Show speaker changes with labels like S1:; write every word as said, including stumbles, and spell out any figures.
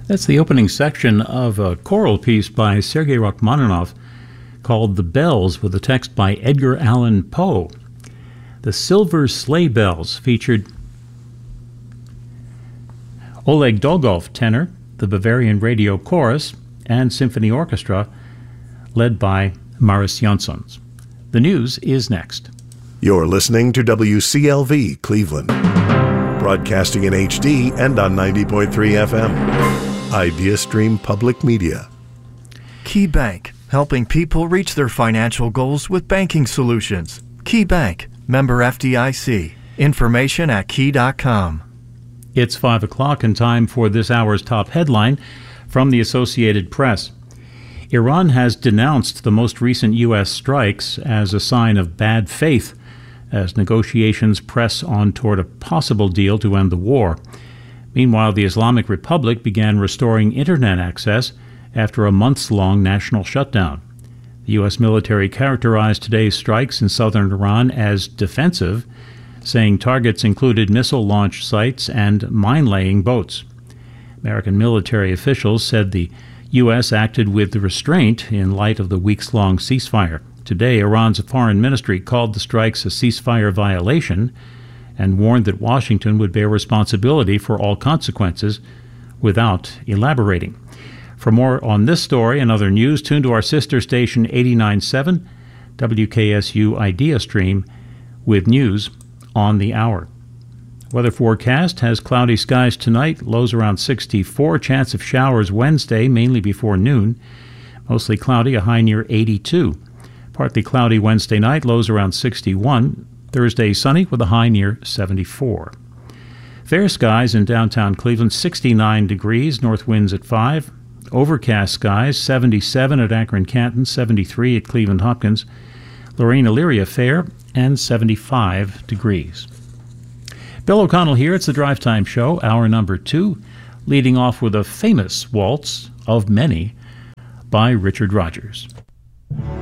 S1: That's the opening section of a choral piece by Sergei Rachmaninoff called The Bells, with a text by Edgar Allan Poe. The Silver Sleigh Bells featured Oleg Dolgov, tenor, the Bavarian Radio Chorus, and Symphony Orchestra, led by Maris Jansons. The news is next.
S2: You're listening to W C L V Cleveland, broadcasting in H D and on ninety point three F M. IdeaStream Public Media.
S3: Key Bank, helping people reach their financial goals with banking solutions. Key Bank, member F D I C. Information at key dot com.
S1: It's five o'clock and time for this hour's top headline from the Associated Press. Iran has denounced the most recent U S strikes as a sign of bad faith as negotiations press on toward a possible deal to end the war. Meanwhile, the Islamic Republic began restoring internet access after a months-long national shutdown. The U S military characterized today's strikes in southern Iran as defensive, saying targets included missile launch sites and mine-laying boats. American military officials said the U S acted with restraint in light of the weeks-long ceasefire. Today, Iran's foreign ministry called the strikes a ceasefire violation and warned that Washington would bear responsibility for all consequences without elaborating. For more on this story and other news, tune to our sister station eighty-nine point seven W K S U IdeaStream with news on the hour. Weather forecast has cloudy skies tonight, lows around sixty-four, chance of showers Wednesday, mainly before noon. Mostly cloudy, a high near eighty-two. Partly cloudy Wednesday night, lows around sixty-one. Thursday sunny with a high near seventy-four. Fair skies in downtown Cleveland, sixty-nine degrees, north winds at five. Overcast skies, seventy-seven at Akron Canton, seventy-three at Cleveland Hopkins. Lorraine Elyria fair, and seventy-five degrees. Bill O'Connell here. It's the Drive Time Show, hour number two, leading off with a famous waltz of many by Richard Rodgers.